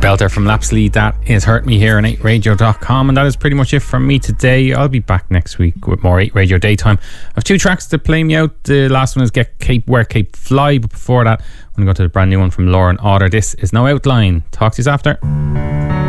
belter from Lapsley, that is Hurt Me here on 8radio.com, and that is pretty much it from me today. I'll be back next week with more 8 Radio Daytime. I have 2 tracks to play me out. The last one is Get Cape Where Cape Fly, but before that I'm going to go to the brand new one from Lauren Otter. This is No Outline. Talk to you after.